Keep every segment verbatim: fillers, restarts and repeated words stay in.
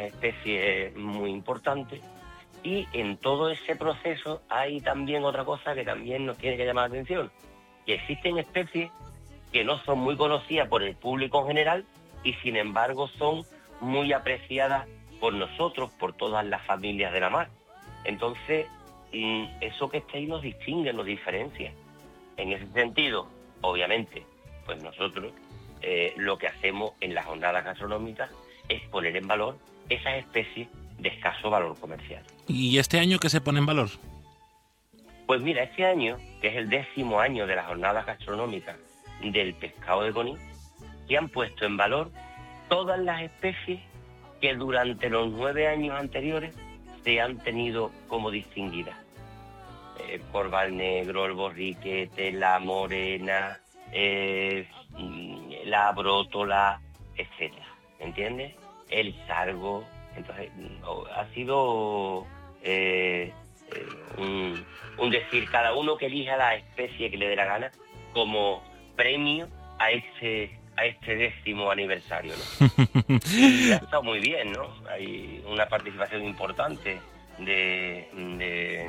especies muy importantes. Y en todo ese proceso hay también otra cosa que también nos tiene que llamar la atención, que existen especies que no son muy conocidas por el público en general y sin embargo son muy apreciadas por nosotros, por todas las familias de la mar. Entonces, eso que está ahí nos distingue, nos diferencia. En ese sentido, obviamente, pues nosotros eh, lo que hacemos en las jornadas gastronómicas es poner en valor esas especies de escaso valor comercial. ¿Y este año qué se pone en valor? Pues mira, este año, que es el décimo año de las jornadas gastronómicas del pescado de Conil, se han puesto en valor todas las especies que durante los nueve años anteriores se han tenido como distinguidas. El corbal negro, el borriquete, la morena, eh, la brótola, etcétera, ¿entiendes? El sargo. Entonces, ha sido eh, eh, un, un decir, cada uno que elija la especie que le dé la gana como premio a este, a este décimo aniversario, ¿no? Y ha estado muy bien, ¿no? Hay una participación importante de, de,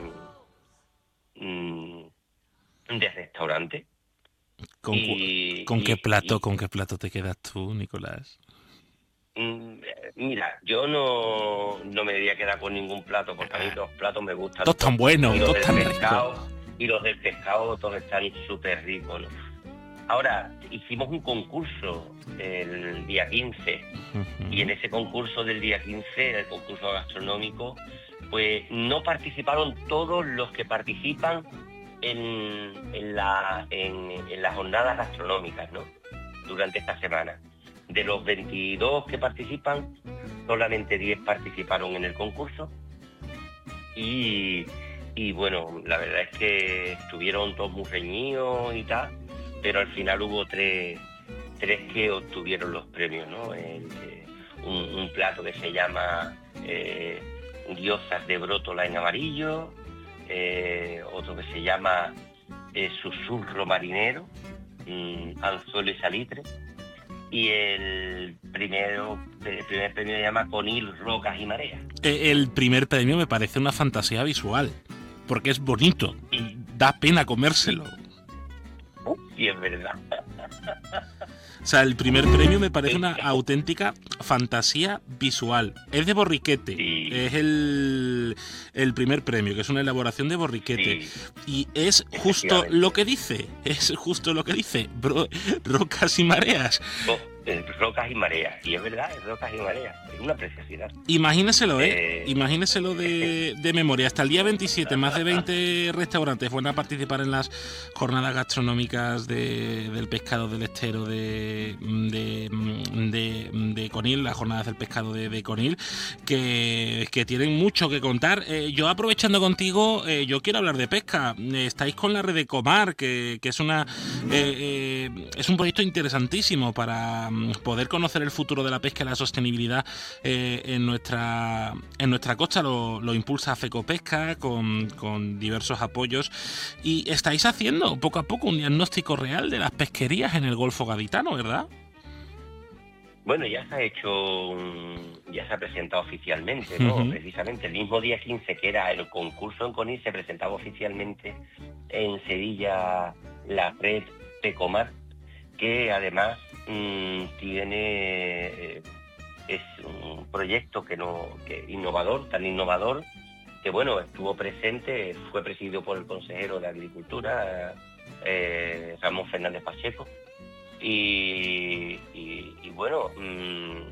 de restaurantes. ¿Con, y, ¿con qué y, plato, y, con qué plato te quedas tú, Nicolás? Mira, yo no, no me debería quedar con ningún plato, porque a mí los platos me gustan. Todos tan buenos, todos tan ricos. Y los del pescado todos están súper ricos, ¿no? Ahora, hicimos un concurso el día quince, uh-huh. Y en ese concurso del día quince, el concurso gastronómico, pues no participaron todos los que participan en, en, la, en, en las jornadas gastronómicas, ¿no? Durante esta semana. De los veintidós que participan, solamente diez participaron en el concurso. Y, y bueno, la verdad es que estuvieron todos muy reñidos y tal, pero al final hubo tres, tres que obtuvieron los premios, ¿no? El, eh, un, un plato que se llama eh, Diosas de brótola en amarillo, eh, otro que se llama eh, Susurro marinero, mm, anzuelo y salitre. Y el primero, el primer premio se llama Conil, rocas y mareas. El primer premio me parece una fantasía visual, porque es bonito, y da pena comérselo. Uh, sí, es verdad. O sea, el primer premio me parece una auténtica fantasía visual. Es de borriquete, sí. Es el, el primer premio, que es una elaboración de borriquete. Sí. Y es justo lo que dice, es justo lo que dice, bro, rocas y mareas. Oh. Rocas y mareas, y es verdad, es rocas y mareas, es una preciosidad. Imagíneselo, ¿eh? eh... Imagíneselo de, de memoria. Hasta el día veintisiete, más de veinte restaurantes van a participar en las jornadas gastronómicas de, del pescado del estero de, de, de, de Conil, las jornadas del pescado de, de Conil, que, que tienen mucho que contar. Eh, yo, aprovechando contigo, eh, yo quiero hablar de pesca. Eh, estáis con la red de Comar, que, que es, una, eh, eh, es un proyecto interesantísimo para poder conocer el futuro de la pesca y la sostenibilidad eh, en nuestra en nuestra costa. Lo, lo impulsa FECOPESCA con, con diversos apoyos, y estáis haciendo poco a poco un diagnóstico real de las pesquerías en el Golfo Gaditano, ¿verdad? Bueno, ya se ha hecho, un, ya se ha presentado oficialmente, ¿no? Uh-huh. Precisamente el mismo día quince, que era el concurso en Conil, se presentaba oficialmente en Sevilla la red FECOMAR, que además mmm, tiene eh, es un proyecto que no que innovador, tan innovador, que bueno, estuvo presente, fue presidido por el consejero de Agricultura, eh, Ramón Fernández Pacheco, y, y, y bueno, mmm,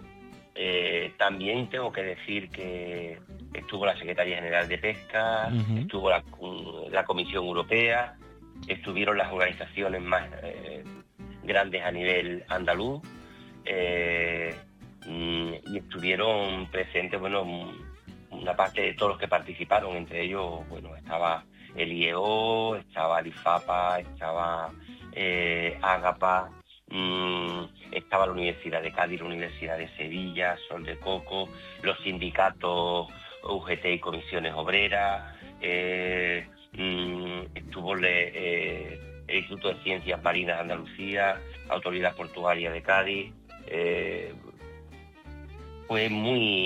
eh, también tengo que decir que estuvo la Secretaría General de Pesca, uh-huh. estuvo la, la Comisión Europea, estuvieron las organizaciones más eh, grandes a nivel andaluz, eh, y estuvieron presentes, bueno, una parte de todos los que participaron, entre ellos, bueno, estaba el I E O, estaba el IFAPA, estaba eh, Ágapa, mmm, estaba la Universidad de Cádiz, la Universidad de Sevilla, Sol de Coco, los sindicatos U G T y comisiones obreras, eh, mmm, estuvo le, eh, el Instituto de Ciencias Marinas de Andalucía, Autoridad Portuaria de Cádiz. Eh, fue muy